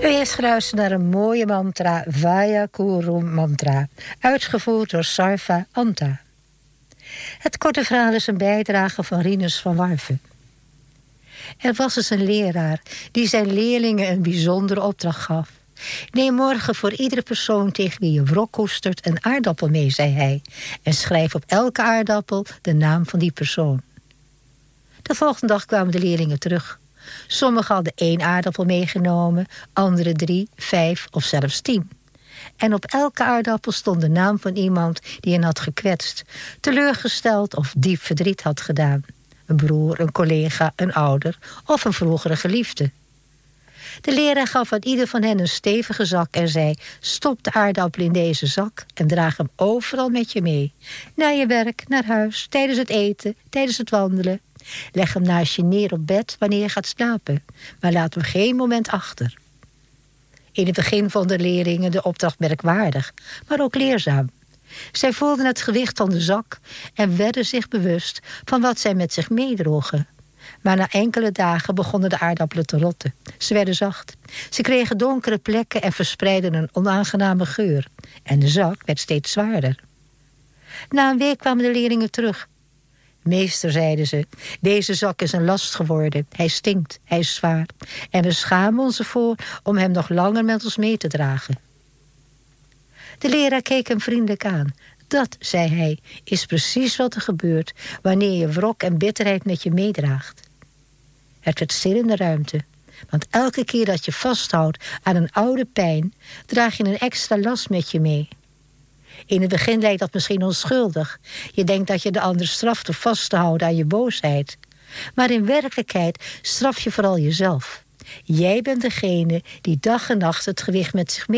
U heeft geluisterd naar een mooie mantra, Vaya Kurum Mantra, uitgevoerd door Sarva Anta. Het korte verhaal is een bijdrage van Rinus van Warven. Er was eens een leraar die zijn leerlingen een bijzondere opdracht gaf. Neem morgen voor iedere persoon tegen wie je wrok koestert een aardappel mee, zei hij, en schrijf op elke aardappel de naam van die persoon. De volgende dag kwamen de leerlingen terug. Sommigen hadden 1 aardappel meegenomen, anderen 3, 5 of zelfs 10. En op elke aardappel stond de naam van iemand die hen had gekwetst, teleurgesteld of diep verdriet had gedaan. Een broer, een collega, een ouder of een vroegere geliefde. De leraar gaf aan ieder van hen een stevige zak en zei: stop de aardappel in deze zak en draag hem overal met je mee. Naar je werk, naar huis, tijdens het eten, tijdens het wandelen. Leg hem naast je neer op bed wanneer je gaat slapen, maar laat hem geen moment achter. In het begin vonden de leerlingen de opdracht merkwaardig, maar ook leerzaam. Zij voelden het gewicht van de zak en werden zich bewust van wat zij met zich meedroegen. Maar na enkele dagen begonnen de aardappelen te rotten. Ze werden zacht. Ze kregen donkere plekken en verspreidden een onaangename geur. En de zak werd steeds zwaarder. Na een week kwamen de leerlingen terug. Meester, zeiden ze, deze zak is een last geworden. Hij stinkt, hij is zwaar. En we schamen ons ervoor om hem nog langer met ons mee te dragen. De leraar keek hem vriendelijk aan. Dat, zei hij, is precies wat er gebeurt wanneer je wrok en bitterheid met je meedraagt. Het werd stil in de ruimte, want elke keer dat je vasthoudt aan een oude pijn, draag je een extra last met je mee. In het begin lijkt dat misschien onschuldig. Je denkt dat je de ander straft door vast te houden aan je boosheid. Maar in werkelijkheid straf je vooral jezelf. Jij bent degene die dag en nacht het gewicht met zich